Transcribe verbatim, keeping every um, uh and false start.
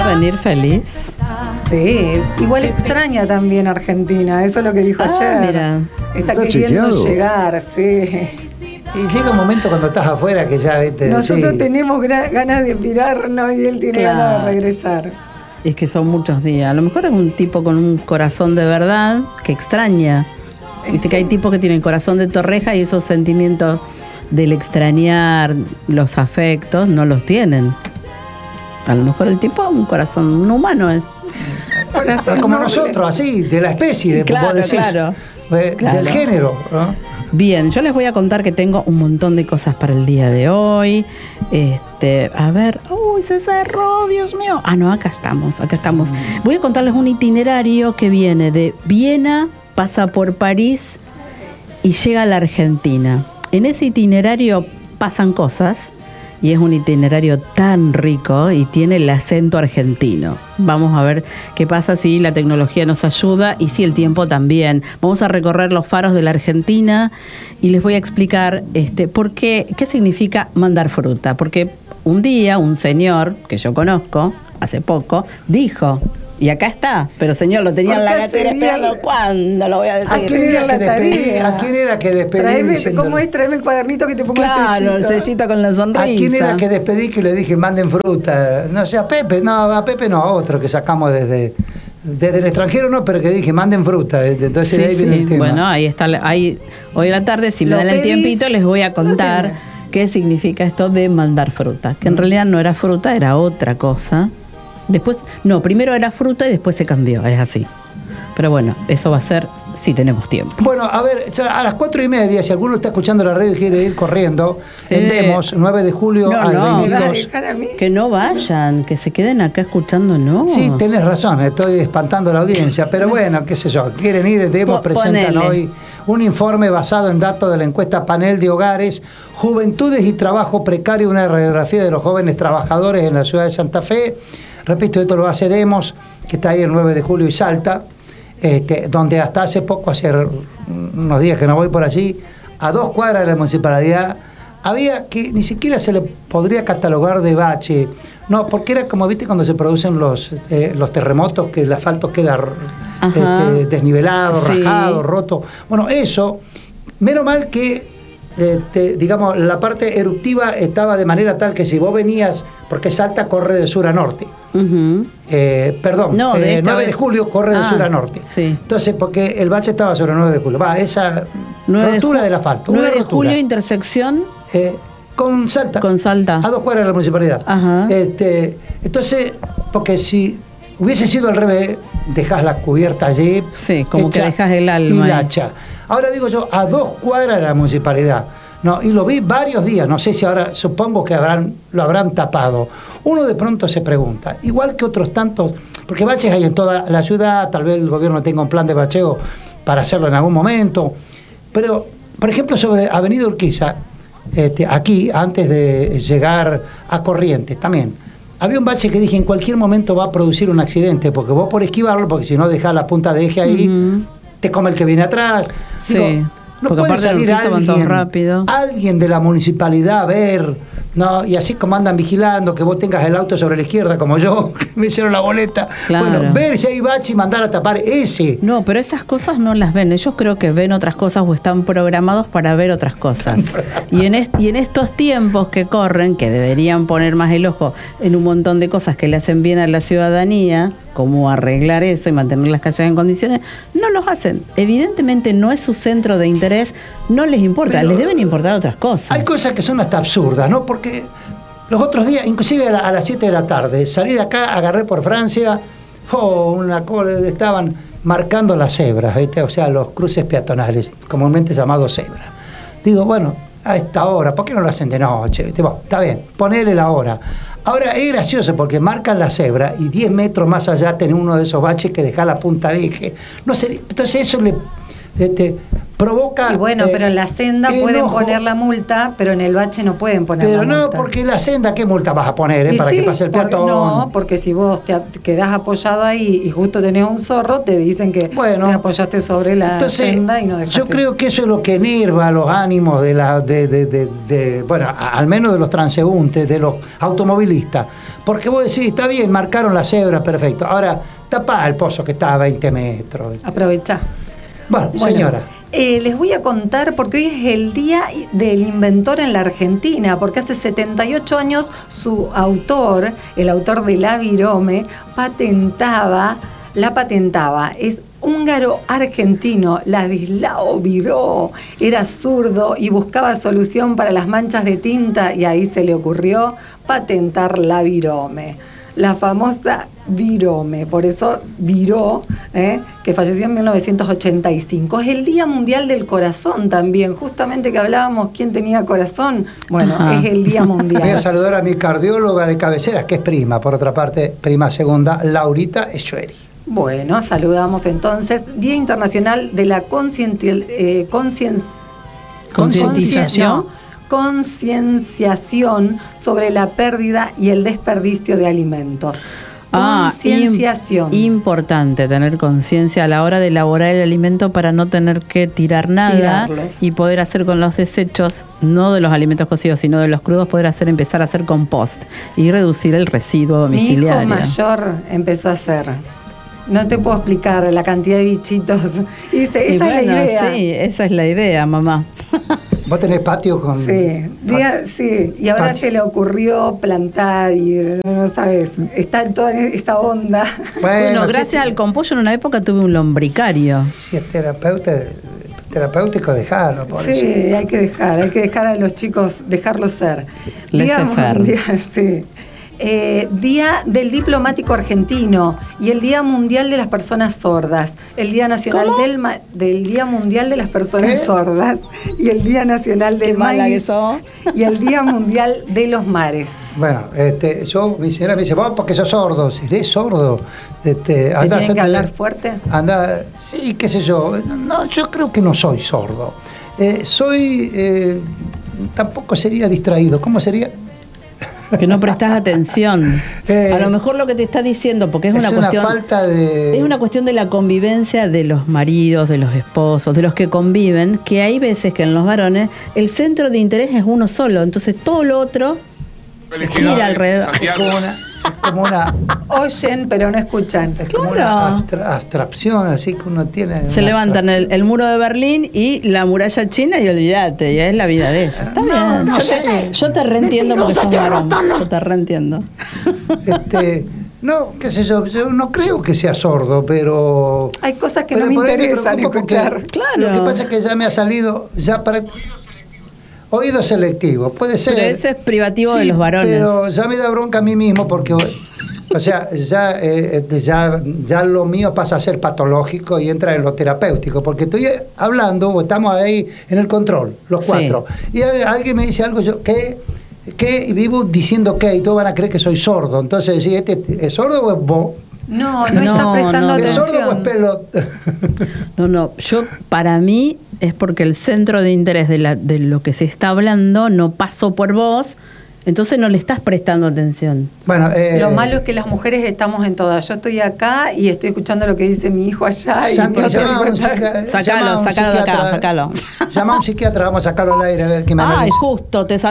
Venir feliz. Sí, igual extraña también Argentina, eso es lo que dijo Ah, ayer. mira. Está ¿Está queriendo chequeado? llegar, sí. Y llega un momento cuando estás afuera que ya, viste, Nosotros sí. tenemos gra- ganas de mirarnos y él tiene Claro. ganas de regresar. Es que son muchos días. A lo mejor es un tipo con un corazón de verdad que extraña. Viste que hay tipos que tienen corazón de torreja y esos sentimientos del extrañar, los afectos, no los tienen. A lo mejor el tipo un corazón, un humano es. Es como nosotros, así, de la especie, de, Claro, vos decís, claro. eh, Claro. del género, ¿no? Bien, yo les voy a contar que tengo un montón de cosas para el día de hoy. Este, a ver, uy, se cerró, Dios mío. Ah, no, acá estamos, acá estamos. Voy a contarles un itinerario que viene de Viena, pasa por París y llega a la Argentina. En ese itinerario pasan cosas y es un itinerario tan rico y tiene el acento argentino. Vamos a ver qué pasa si la tecnología nos ayuda y si el tiempo también. Vamos a recorrer los faros de la Argentina y les voy a explicar este, por qué, qué significa mandar fruta. Porque un día un señor que yo conozco, hace poco, dijo... Y acá está, pero señor, lo tenía en la Porque cartera sería- esperando. ¿Cuándo lo voy a decir? ¿A quién era que la despedí? tarea. ¿A quién era que despedí? Traeme, diciéndole- ¿cómo es? Traeme el cuadernito que te pongo Claro, el el sellito. sellito con la sonrisa. ¿A quién era que despedí que le dije manden fruta? No sé, a Pepe, no, a Pepe no, a otro que sacamos desde, desde el extranjero, no, pero que dije manden fruta. Entonces Sí, de ahí viene sí. el tema. Bueno, ahí está. Ahí, hoy a la tarde, si me Lo dan el pedís, tiempito, les voy a contar lo tenés. qué significa esto de mandar fruta. Que en realidad no era fruta, era otra cosa. Después, no, primero era fruta y después se cambió, es así. Pero bueno, eso va a ser si tenemos tiempo. Bueno, a ver, ya a las cuatro y media, si alguno está escuchando la radio y quiere ir corriendo, en Eh, Demos, nueve de julio no, al no. ¿Me vas a veintidós. dejar a mí? Que no vayan, que se queden acá escuchando, no. Sí, tenés razón, estoy espantando a la audiencia, pero bueno, qué sé yo, quieren ir, Demos Po- presentan ponele. hoy un informe basado en datos de la encuesta Panel de Hogares, Juventudes y Trabajo Precario, una radiografía de los jóvenes trabajadores en la ciudad de Santa Fe. Repito, esto lo hace Demos, que está ahí el nueve de julio y Salta, este, donde hasta hace poco, hace unos días que no voy por allí, a dos cuadras de la municipalidad, había que ni siquiera se le podría catalogar de bache, no, porque era como, viste, cuando se producen los, eh, los terremotos, que el asfalto queda Ajá. este, desnivelado, Sí. rajado, roto. Bueno, eso, menos mal que, eh, te- digamos, la parte eruptiva estaba de manera tal que si vos venías, porque Salta corre de sur a norte, Ujú. eh, perdón, No, de eh, esta nueve de vez- julio corre de Ah, sur a norte. sí. Entonces, porque el bache estaba sobre nueve de julio. Va, esa nueve de rotura ju- del asfalto. nueve una de rotura. julio, intersección Eh, con Salta. con Salta. A dos cuadras de la municipalidad. Ajá. Este, entonces, porque si hubiese sido al revés, dejás la cubierta allí. Sí, como que hecha dejás el alma Y ahí. la hacha. Ahora digo yo, a dos cuadras de la municipalidad. No, y lo vi varios días, no sé si ahora, supongo que habrán, lo habrán tapado. Uno de pronto se pregunta, igual que otros tantos, porque baches hay en toda la ciudad, tal vez el gobierno tenga un plan de bacheo para hacerlo en algún momento, pero, por ejemplo, sobre Avenida Urquiza, este, aquí, antes de llegar a Corrientes, también, había un bache que dije, en cualquier momento va a producir un accidente, porque vos por esquivarlo, porque si no dejás la punta de eje ahí, Ujú. te come el que viene atrás. Sí, Digo, no porque puede aparte en salir Urquiza van todos alguien, rápido. alguien de la municipalidad a ver, ¿no? Y así como andan vigilando, que vos tengas el auto sobre la izquierda, como yo, que me hicieron la boleta. Claro. Bueno, ver si hay bache y mandar a tapar ese. No, pero esas cosas no las ven. Ellos creo que ven otras cosas o están programados para ver otras cosas. Y en, est- y en estos tiempos que corren, que deberían poner más el ojo en un montón de cosas que le hacen bien a la ciudadanía, como arreglar eso y mantener las calles en condiciones, no los hacen. Evidentemente no es su centro de interés, no les importa, Pero les deben importar otras cosas. Hay cosas que son hasta absurdas, ¿no? Porque los otros días, inclusive a, la- a las siete de la tarde, salí de acá, agarré por Francia, oh, una cola, estaban marcando las cebras, ¿viste? O sea, los cruces peatonales, comúnmente llamados cebras. Digo, bueno, a esta hora, ¿por qué no lo hacen de noche? ¿Viste? Bueno, está bien, ponele la hora. Ahora es gracioso porque marcan la cebra y diez metros más allá tenés uno de esos baches que deja la punta de eje. No sería, entonces eso le, este, provoca... Y bueno, eh, pero en la senda pueden enojo. poner la multa, pero en el bache no pueden poner Pero la no, multa. porque en la senda, ¿qué multa vas a poner eh, Y para sí, que pase el porque- peatón? No, porque si vos te, te quedás apoyado ahí y justo tenés un zorro, te dicen que Bueno, te apoyaste sobre la entonces, senda y no dejaste. yo creo que eso es lo que enerva los ánimos de la, de, de, de, de- bueno, a- al menos de los transeúntes, de los automovilistas. Porque vos decís, está bien, marcaron la cebra, perfecto. Ahora, tapá el pozo que está a veinte metros. Aprovechá. Bueno, Bueno, señora. eh, les voy a contar porque hoy es el Día del Inventor en la Argentina, porque hace setenta y ocho años su autor, el autor de la virome, patentaba, la patentaba. Es húngaro-argentino, Ladislao Viró. Era zurdo y buscaba solución para las manchas de tinta y ahí se le ocurrió patentar la virome. La famosa virome, por eso Viró, ¿eh? que falleció en mil novecientos ochenta y cinco. Es el Día Mundial del Corazón también, justamente que hablábamos quién tenía corazón. Bueno, Ajá. es el Día Voy a Mundial. saludar a mi cardióloga de cabecera, que es prima, por otra parte, prima segunda, Laurita Echueri. Bueno, saludamos entonces. Día Internacional de la Conscienti- eh, Conscien- Concientización. no, Concienciación sobre la pérdida y el desperdicio de alimentos. Ah, Concienciación. im- importante tener conciencia a la hora de elaborar el alimento para no tener que tirar nada Tirarlos. y poder hacer con los desechos, no de los alimentos cocidos, sino de los crudos, poder hacer empezar a hacer compost y reducir el residuo Mi hijo domiciliario. mayor empezó a hacer. No te puedo explicar la cantidad de bichitos. Y dice, Y esa es bueno, la idea. sí, esa es la idea, mamá. ¿Vos tenés patio con...? Sí, diga- sí, y ahora Patio. se le ocurrió plantar y no, no sabes, está en toda esta onda. Bueno, si gracias es- al compollo en una época tuve un lombricario. Si es terapeuta, terapéutico, dejalo, por Sí, hay que dejar, hay que dejar a los chicos, dejarlos ser. Laissez faire. mundial, sí. Eh, Día del Diplomático Argentino y el Día Mundial de las Personas Sordas, el Día Nacional ¿Cómo? del ma- del Día Mundial de las Personas ¿Qué? Sordas y el Día Nacional del Qué mala Maíz que sos. y el Día Mundial de los Mares. Bueno, este, yo, mi señora me dice, vos porque sos sordo, seré sordo. Este, ¿Te anda, tienen que hacete- hablar fuerte? Anda, sí, qué sé yo. No, yo creo que no soy sordo. Eh, soy, eh, tampoco sería distraído. ¿Cómo sería? Que no prestas atención. Eh, a lo mejor lo que te está diciendo, porque es, es una una cuestión. falta de... Es una cuestión de la convivencia de los maridos, de los esposos, de los que conviven, que hay veces que en los varones el centro de interés es uno solo, entonces todo lo otro gira alrededor. Es como una, es como una, Oyen, pero no escuchan. es como Claro. una abstra- abstracción así que uno tiene. Se una levantan el, el muro de Berlín y la muralla china y olvídate, ya es la vida de ellos. Está No, bien. no yo, sé. te, yo te reentiendo porque sos varón. Yo te reentiendo. Este, no, qué sé yo, yo no creo que sea sordo, pero... Hay cosas que pero no me por ahí interesan preocupa porque escuchar. Claro. Lo que pasa es que ya me ha salido, ya para... Oído selectivo, puede ser. Pero ese es privativo de Sí, los varones. Pero ya me da bronca a mí mismo porque, o sea, ya, eh, este, ya, ya lo mío pasa a ser patológico y entra en lo terapéutico, porque estoy hablando o estamos ahí en el control, los Sí. cuatro, y al- alguien me dice algo, yo, ¿qué? ¿Qué? Y vivo diciendo qué, y todos van a creer que soy sordo. Entonces, ¿sí, este, ¿es sordo o es bo? No, no, No, estás prestando no. ¿Es atención. sordo o es pelo? No, no, yo para mí es porque el centro de interés de, la, de lo que se está hablando no pasó por vos, entonces no le estás prestando atención. Bueno, eh, Lo malo es que las mujeres estamos en todas. Yo estoy acá y estoy escuchando lo que dice mi hijo allá. Y Santi, no te llama a un doy cuenta. psica- Sacalo, llama a un sacalo de acá, psiquiatra. sacalo. Llama a un psiquiatra, vamos a sacarlo al aire a ver qué me Ay, analiza. justo, te